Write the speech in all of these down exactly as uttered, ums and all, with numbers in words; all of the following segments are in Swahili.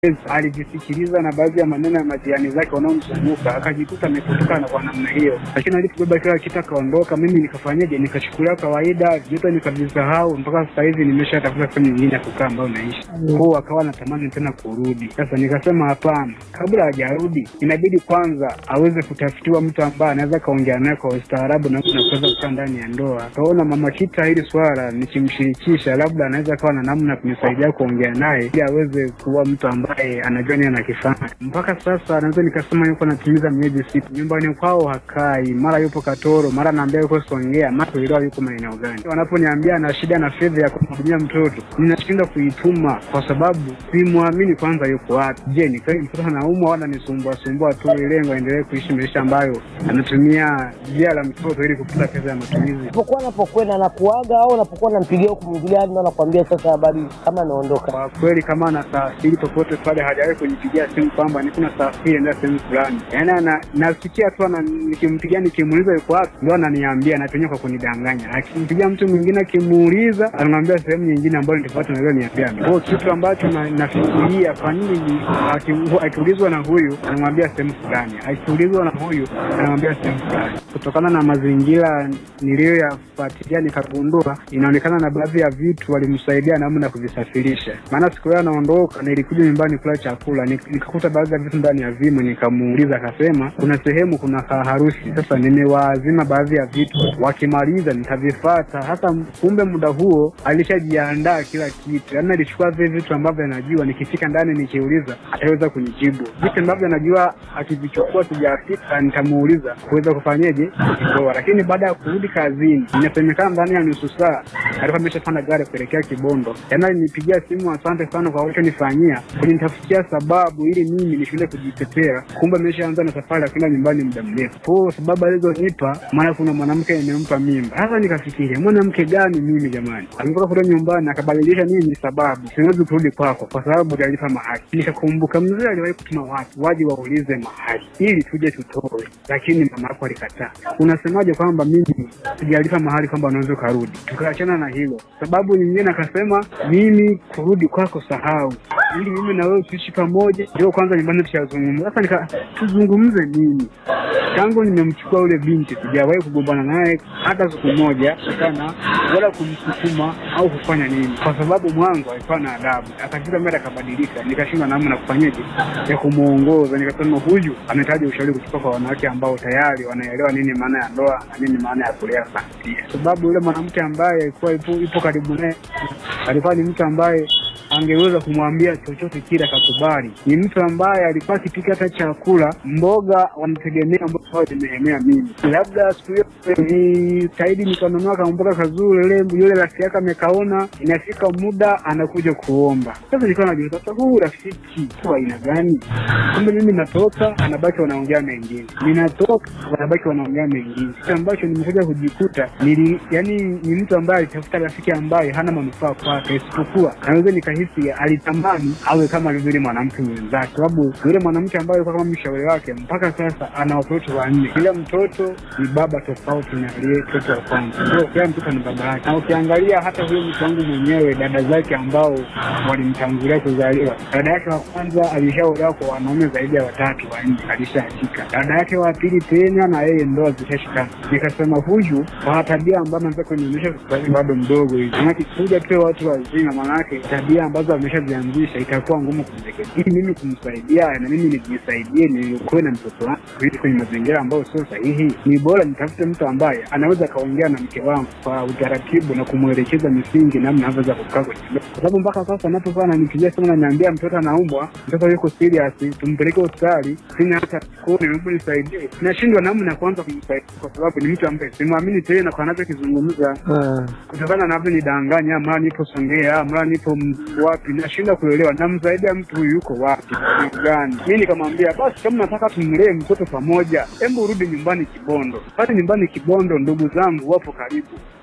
alijisikiliza na baadhi ya maneno ya majirani zake wanaomzunguka, akajikuta amekutana kwa namna hiyo. Lakini alipobeba kila kitu akaondoka, mimi nikafanyaje? Nikachukulia kawaida, vyote nikavisahau. Mpaka sasa hivi nimeshatafuta sehemu nyingine ya kukaa ambayo naishi. Kwa akawa anatamani tena kurudi. Sasa nikasema hapana, kabla hajarudi inabidi kwanza aweze kutafutiwa mtu ambaye anaweza kaongea naye kwa ustaarabu na kuweza kukaa ndani ya ndoa. Kaona mama Kita hili swala nikimshirikisha, labda anaweza kawa na namna kunisaidia kuongea naye ili aweze kuwa mtu ambaye anajua nini anakifanya. Mpaka sasa naweza nikasema yuko anatimiza miezi sita. Nyumbani kwao hakai, mara yupo Katoro, mara naambia yuko Songea, mara leo yuko maeneo gani. Wanaponiambia ana shida na fedha ya kumhudumia mtoto, ninashinda kuituma kwa sababu simwamini kwanza yuko wapi. Je, ni kweli mtoto anaumwa wala nisumbua sumbua tu lengo aendelee kuishi maisha ambayo anatumia jia la mtoto ili kupata pesa ya matumizi. Unapokuwa unapokwenda na kuaga au unapokuwa unampigia huko mwingine hadi anakuambia sasa habari kama anaondoka. Kwa kweli kama anasafiri popote pale hajawahi kunipigia simu kwamba niko nasafiri ndio sehemu fulani. Yaani na nasikia tu ana nikimpigia nikimuuliza yuko wapi ndio ananiambia, na penye kwa kunidanganya. Akimpigia mtu mwingine akimuuliza anamwambia sehemu nyingine ambayo nitafuata na leo niambia. Kwa kitu ambacho na nafikiria kwa nini akiulizwa na huyu anamwambia sehemu fulani, akiulizwa na huyu anamwambia sehemu fulani. Kutokana na mazingira niliyoyafuatilia nikagundua inaonekana na baadhi ya vitu walimsaidia namna kuvisafirisha. Maana siku ile anaondoka nilikuja nyumbani kula chakula nikakuta baadhi ya vitu ndani ya vimo, nikamuuliza akasema kuna sehemu kuna harusi. Sasa nimewaazima baadhi ya vitu, wakimaliza nitavifuata. Hata kumbe muda huo alishajiandaa kila kitu. Yaani alichukua vile vitu ambavyo anajua nikifika ndani nikiuliza ataweza kunijibu. Vitu ambavyo anajua akivichukua sijafika nitamuuliza kuweza kufanyaje kutoa. Lakini baada ya kurudi kazini inasemekana ndani ya nusu saa alikuwa ameshapanda gari kuelekea Kibondo. Yaani alinipigia simu, asante sana kwa ulichonifanyia, kunitafutia sababu ili mimi nishinde kujitetea. Kumbe ameshaanza na safari ya kwenda nyumbani muda mrefu. Kwa sababu alizonipa, maana kuna mwanamke nimempa mimba. Sasa nikafikiria mwanamke gani mimi jamani? Alikuwa kule nyumbani akabadilisha nini sababu? Siwezi kurudi kwako kwa sababu hajalipa mahari. Nikakumbuka mzee aliwahi kutuma watu waje waulize mahari ili tuje tutoe, lakini mama yako alikataa. Unasemaje kwamba mimi sijalipa mahari kwamba unaweza kurudi? Tukaachana na hilo. Sababu nyingine akasema mimi kurudi kwako sahau, ili mimi na wewe tuishi pamoja ndio kwanza nyumbani tushazungumza. Sasa nika tuzungumze nini? Tangu nimemchukua ule binti sijawahi kugombana naye hata siku moja sana, wala kumsukuma au kufanya nini, kwa sababu mwanzo alikuwa na adabu. Akafika mbele akabadilika, nikashindwa namna kufanyaje ya kumuongoza. Nikasema huyu anahitaji ushauri kutoka kwa wanawake ambao tayari wanaelewa nini maana ya ndoa na nini maana ya kulea familia. Sababu yule mwanamke ambaye alikuwa ipo, ipo karibu naye alikuwa ni mtu ambaye angeweza kumwambia chochote kile akakubali. Ni mtu ambaye alikuwa akipika hata chakula, mboga wanategemea ambapo zimeemea mimi. Labda siku hiyo ni saidi nikanunua kamboga kazuri, ile yule rafiki yake amekaona, inafika muda anakuja kuomba. Sasa nilikuwa najiuliza sasa huyu rafiki kwa aina gani? Kumbe mimi natoka anabaki wanaongea mengine. Ninatoka wanabaki wanaongea mengine. Kitu ambacho nimekuja kujikuta nili yani ni mtu ambaye alitafuta rafiki ambaye hana manufaa kwake, isipokuwa naweza nikahisi alitamani awe kama vile mwanamke mwenzake. Sababu yule mwanamke ambaye alikuwa kama mshauri wake mpaka sasa ana watoto wanne. Kila mtoto ni baba tofauti na yule mtoto wa kwanza. Ndio kila mtoto ni baba yake. Na ukiangalia hata huyo mtu wangu mwenyewe, dada zake ambao walimtangulia kuzaliwa, dada yake wa kwanza alishaolewa kwa wanaume zaidi ya watatu wanne, alishashika. Dada yake wa pili tena na yeye ndoa zishashika. Nikasema huyu kwa tabia ambayo anataka kunionyesha kwa bado mdogo hivi. Maana kikuja tu watu wazima, maana yake tabia ambazo ameshazianzisha itakuwa ngumu kumrekebisha. Ili mimi kumsaidia na mimi nijisaidie nilikuwa na mtoto wangu kuishi kwenye mazingira ambayo sio sahihi, ni bora nitafute mtu ambaye anaweza kaongea na mke wangu kwa utaratibu na kumwelekeza misingi namna anaweza kukaa kwenye ndoa. Kwa sababu mpaka sasa ninapokuwa ananipigia simu na niambia mtoto anaumwa, mtoto yuko serious, tumpeleke hospitali, sina hata kodi, hebu nisaidie. Nashindwa namna kwanza kumsaidia kwa sababu ni mtu ambaye simwamini tena kwa anachokizungumza. Kutokana na hapo nidanganya, mara nipo Songea, mara nipo wapi, nashinda kuelewa namsaidia mtu huyu yuko wapi gani. Mimi nikamwambia basi kama nataka tumlee mtoto pamoja, hebu rudi nyumbani Kibondo. Pale nyumbani Kibondo ndugu zangu wapo karibu.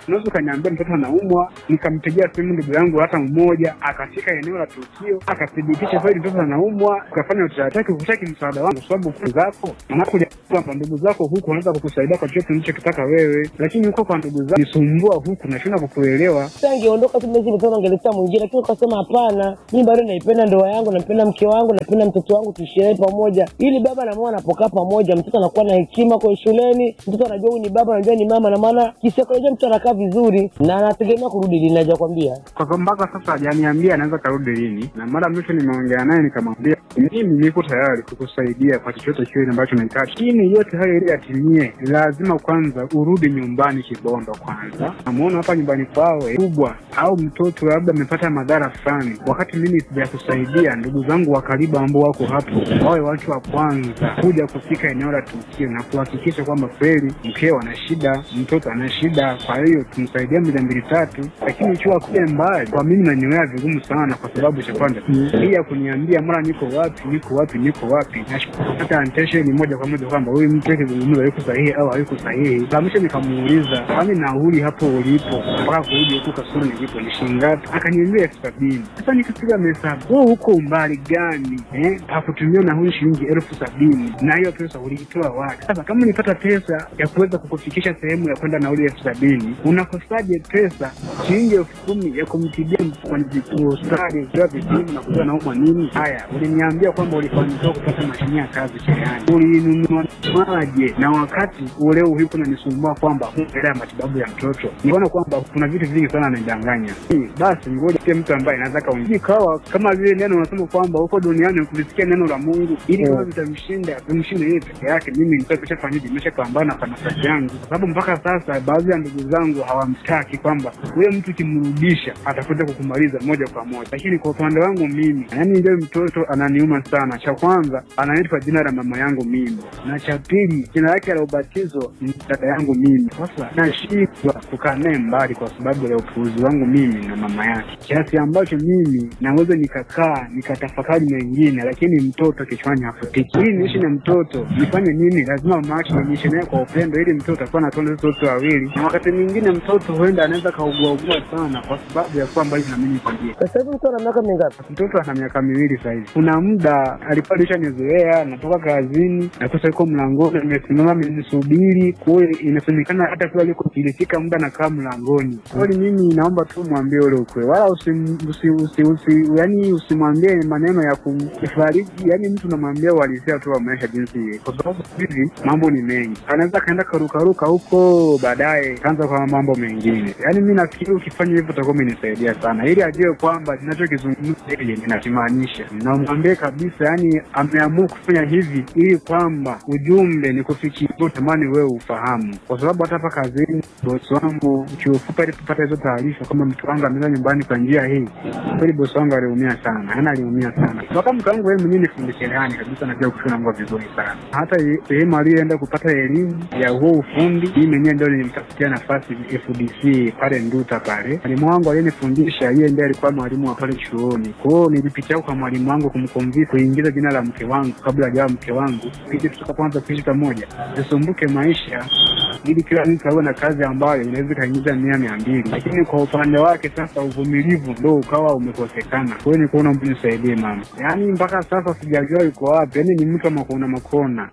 unaweza kaniambia mtoto anaumwa, nikampigia simu ndugu yangu hata mmoja akafika eneo la tukio akathibitisha kweli mtoto anaumwa, ukafanya utaratibu kutaki msaada wangu, sababu kwa zako anakuja kwa ndugu zako huku wanaweza kukusaidia kwa chochote unachotaka wewe, lakini huko kwa ndugu zako nisumbua huku na shuna kukuelewa. Sasa angeondoka tu mimi mtoto angeleta mwingine, lakini ukasema hapana, mimi bado naipenda ndoa yangu, napenda mke wangu, napenda mtoto wangu, tuishi pamoja. Ili baba na mama anapokaa pamoja, mtoto anakuwa na hekima kwa shuleni, mtoto anajua huyu ni baba, anajua ni mama, na maana kisaikolojia mtoto anakaa vizuri na anategemea kurudi lini, naja kwambia. Kwa sababu mpaka sasa hajaniambia anaweza karudi lini, na mara mwisho nimeongea naye nikamwambia mimi niko tayari kukusaidia kwa chochote kile ambacho unahitaji. Lakini yote hayo ili atimie, lazima kwanza urudi nyumbani Kibondo kwanza. Namuona hapa nyumbani kwao kubwa au mtoto labda amepata madhara fulani, wakati mimi sijakusaidia, ndugu zangu wa karibu ambao wako hapo wawe watu wa kwanza kuja kufika eneo la tukio na kuhakikisha kwamba kweli mkeo ana shida, mtoto ana shida, kwa hiyo tumsaidia mmoja mbili tatu. Lakini ikiwa kule mbali kwa mimi naniwea vigumu sana, kwa sababu cha kwanza pia kuniambia mara niko wapi niko wapi niko wapi, hata attention moja kwa moja kwamba huyu mtu kizungumza yuko sahihi au hayuko sahihi. Kamisha nikamuuliza kwani nauli hapo ulipo mpaka kurudi huko Kasulu nilipo ni shilingi ngapi? Akaniambia elfu sabini. Sasa nikapiga hesabu, wewe huko umbali gani eh akutumia na huyu shilingi elfu sabini, na hiyo pesa ulitoa wapi? Sasa kama nipata pesa ya kuweza kukufikisha sehemu ya kwenda nauli elfu sabini, unakosaje pesa shilingi elfu kumi ya kumtibia kwa hospitali kwa vipimo na kujua naumwa nini? Haya, uliniambia kwamba ulifanikiwa kupata mashine ya kazi cherehani, ulinunua maji, na wakati ule ulipo unanisumbua kwamba huenda matibabu ya mtoto. Niona kwamba kuna vitu vingi sana anadanganya. Basi ngoja pia mtu ambaye anaweza kaunji kawa kama vile neno unasema kwamba huko duniani kulisikia neno la Mungu ili kama vitamshinda vimshinde yeye peke yake. Mimi nimeshafanyaje? Nimeshapambana kwa nafasi yangu, kwa sababu mpaka sasa baadhi ya ndugu zangu hawamtaki kwamba wewe mtu kimrudisha atakuja kukumaliza moja kwa moja. Lakini kwa upande wangu mimi, yani ndio mtoto ananiuma sana. Cha kwanza anaitwa jina la mama yangu mimi, na cha pili jina lake la ubatizo ni dada yangu mimi. Sasa nashindwa kukaa naye mbali kwa sababu ya upuuzi wangu mimi na mama yake, kiasi ambacho mimi naweza nikakaa nikatafakari mengine, lakini mtoto kichwani hafutiki. Ili niishi na mtoto nifanye nini? Lazima mama yake niishi naye kwa upendo, ili mtoto atakuwa anatona watoto wawili, na wakati mwingine mtoto huenda anaweza kaugua ugua sana kwa sababu ya kuwa mbali na mimi kwa njia. Sasa hivi mtoto ana miaka mingapi? Mtoto ana miaka miwili sasa hivi. Kuna muda alikuwa alishanizoea, natoka kazini na kusa yuko mlangoni nimesimama nimesubiri, kwa inasemekana hata kwa yuko ilifika muda na kaa mlangoni. Kwa hiyo mimi naomba tu mwambie ule ukweli, wala usim usi, usi, usi yani usimwambie maneno ya kumfariji, yani mtu namwambia uhalisia tu wa maisha jinsi, kwa sababu hivi mambo ni mengi, anaweza kaenda karuka ruka huko baadaye kaanza kwa mambo mengine. Yani mimi nafikiri ukifanya hivyo utakuwa umenisaidia sana, ili ajue kwamba ninachokizungumza yeye ninakimaanisha. Na mwambie kabisa, yani ameamua kufanya hivi ili kwamba ujumbe ni kufikia tamani wewe ufahamu, kwa sababu hata hapa kazini bosi wangu ukiufupa ili kupata hizo taarifa kama mtu wangu ameenda nyumbani kwa njia hii, kweli bosi wangu aliumia sana, ana aliumia sana. Kwa mtu wangu wewe mwenyewe ni fundi cherehani kabisa, najua kushona nguo vizuri sana. Hata sehemu aliyoenda kupata elimu ya huo ufundi, mimi mwenyewe ndio nilimtafutia nafasi F D C pale Nduta pale. Mwalimu wangu alinifundisha, yeye ndiye alikuwa mwalimu wa pale chuoni. Kwa hiyo nilipitia kwa mwalimu wangu kumconvince kuingiza jina la mke wangu kabla hajawa mke wangu, ili tukaanza kuishi pamoja, tusumbuke maisha, ili kila mtu awe na kazi ambayo inaweza kaingiza mia mia mbili. Lakini kwa upande wake sasa uvumilivu ndio ukawa umekosekana. Kwa hiyo nikuona mtu nisaidie mama, yaani mpaka sasa sijajua yuko wapi, yaani ni mtu makona makona.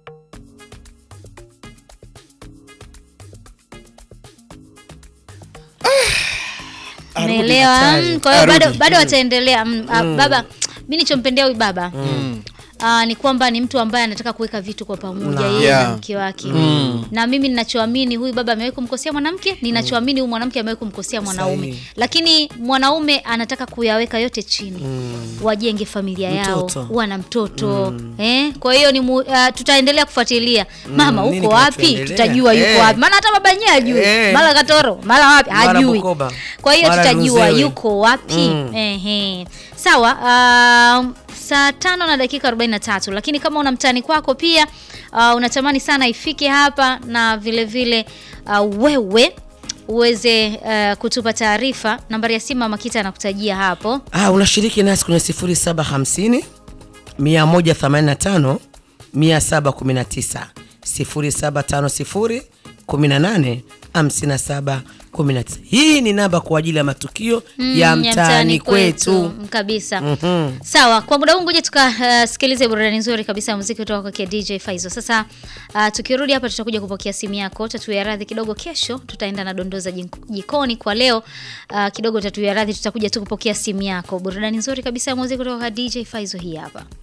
Naelewa. Kwa hiyo bado bado ataendelea. Mm. Baba, mimi nilichompendea huyu baba mm. Uh, ni kwamba ni mtu ambaye anataka kuweka vitu kwa pamoja yeye yeah. na mke wake. Mm. Na mimi ninachoamini huyu baba amewahi kumkosea mwanamke, ninachoamini huyu mwanamke amewahi kumkosea mwanaume. Sahi. Lakini mwanaume anataka kuyaweka yote chini. Mm. Wajenge familia yao, wana mtoto. Mm. Eh? Kwa hiyo ni uh, tutaendelea kufuatilia. Mm. Mama uko wapi? Tutajua yuko hey. wapi. Maana hata baba yenyewe hajui. Hey. Mara Katoro, mara wapi? Hajui. Kwa hiyo tutajua yuko wapi. Mm. Ehe. Sawa, uh, saa tano na dakika arobaini na tatu. Lakini kama una mtani kwako pia uh, unatamani sana ifike hapa, na vile vile uh, wewe uweze uh, kutupa taarifa, nambari ya simu Mama Kita anakutajia hapo. Ah, unashiriki nasi kwenye sifuri saba hamsini mia moja themanini na tano mia saba kumi na tisa, sifuri saba tano sifuri kumi na nane hamsini na saba kumi na tisa. Hii ni namba kwa ajili ya matukio Mm, ya mtaani kwetu. Mm, kabisa. Mhm. Sawa, kwa muda huu ngoja tukasikilize uh, burudani nzuri kabisa ya muziki kutoka kwa D J Faizo. Sasa uh, tukirudi hapa tutakuja kupokea simu yako, tatuya radhi kidogo. Kesho tutaenda na dondoza jikoni. Kwa leo uh, kidogo tatuya radhi, tutakuja tu kupokea simu yako. Burudani nzuri kabisa ya muziki kutoka kwa D J Faizo hii hapa.